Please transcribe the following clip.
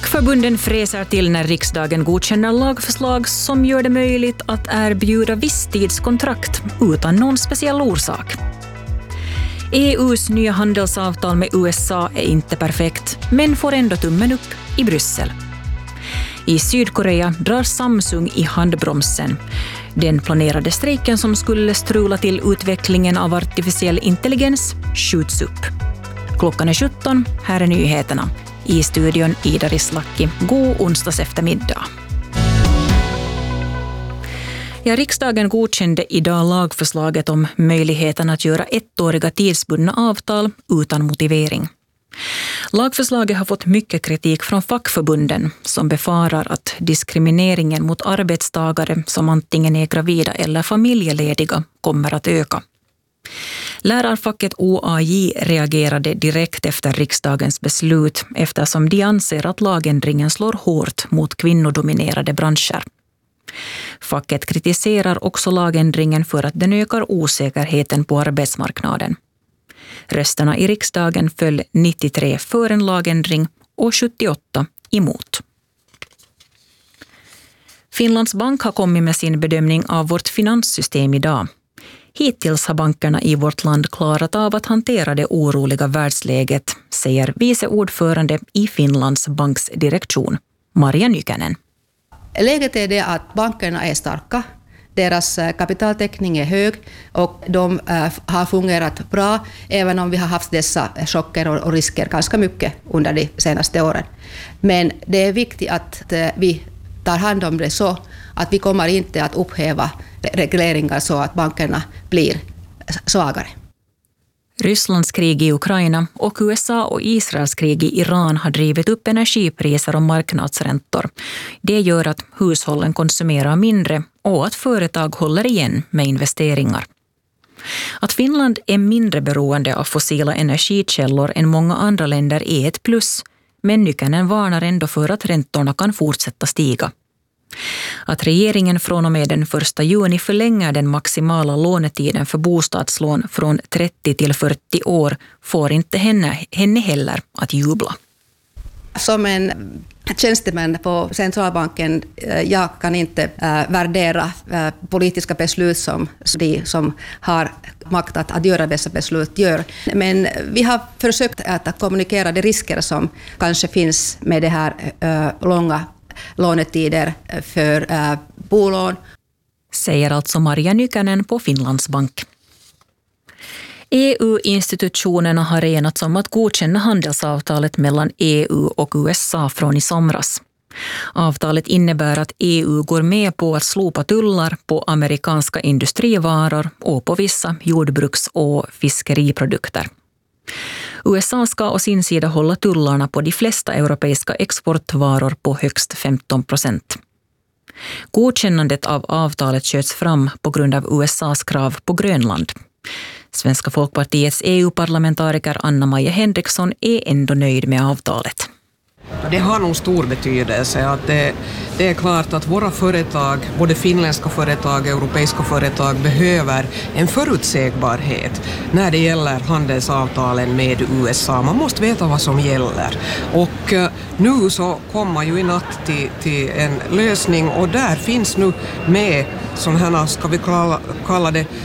Fackförbunden fräser till när riksdagen godkänner lagförslag som gör det möjligt att erbjuda visstidskontrakt utan någon speciell orsak. EU:s nya handelsavtal med USA är inte perfekt, men får ändå tummen upp i Bryssel. I Sydkorea drar Samsung i handbromsen. Den planerade strejken som skulle strula till utvecklingen av artificiell intelligens skjuts upp. Klockan är 17, här är nyheterna. I studion Ida Rislaki. God onsdags eftermiddag. Ja, riksdagen godkände idag lagförslaget om möjligheten att göra ettåriga tidsbundna avtal utan motivering. Lagförslaget har fått mycket kritik från fackförbunden som befarar att diskrimineringen mot arbetstagare som antingen är gravida eller familjelediga kommer att öka. Lärarfacket OAJ reagerade direkt efter riksdagens beslut eftersom de anser att lagändringen slår hårt mot kvinnodominerade branscher. Facket kritiserar också lagändringen för att den ökar osäkerheten på arbetsmarknaden. Rösterna i riksdagen föll 93 för en lagändring och 78 emot. Finlands bank har kommit med sin bedömning av vårt finanssystem idag. Hittills har bankerna i vårt land klarat av att hantera det oroliga världsläget, säger vice ordförande i Finlands banks direktion, Marja Nykänen. Läget är det att bankerna är starka, deras kapitaltäckning är hög och de har fungerat bra även om vi har haft dessa chocker och risker ganska mycket under de senaste åren. Men det är viktigt att vi tar hand om det så att vi kommer inte att upphäva regleringar så att bankerna blir svagare. Rysslands krig i Ukraina och USA och Israels krig i Iran har drivit upp energipriser och marknadsräntor. Det gör att hushållen konsumerar mindre och att företag håller igen med investeringar. Att Finland är mindre beroende av fossila energikällor än många andra länder är ett plus, men Nykänen varnar ändå för att räntorna kan fortsätta stiga. Att regeringen från och med den 1 juni förlänger den maximala lånetiden för bostadslån från 30 till 40 år får inte henne heller att jubla. Som en tjänsteman på centralbanken, jag kan inte värdera politiska beslut som de som har makt att göra dessa beslut gör. Men vi har försökt att kommunicera de risker som kanske finns med det här långa lånetider för bolån. Säger alltså Marja Nykänen på Finlands bank. EU-institutionerna har enats om att godkänna handelsavtalet mellan EU och USA från i somras. Avtalet innebär att EU går med på att slopa tullar på amerikanska industrivaror och på vissa jordbruks- och fiskeriprodukter. USA ska å sin sida hålla tullarna på de flesta europeiska exportvaror på högst 15%. Godkännandet av avtalet sköts fram på grund av USAs krav på Grönland. Svenska folkpartiets EU-parlamentariker Anna-Maja Henriksson är ändå nöjd med avtalet. Det har nog stor betydelse att det är klart att våra företag, både finländska företag och europeiska företag, behöver en förutsägbarhet när det gäller handelsavtalen med USA. Man måste veta vad som gäller. Och nu så kommer ju i natt till en lösning och där finns nu med sådana här, ska vi kalla det,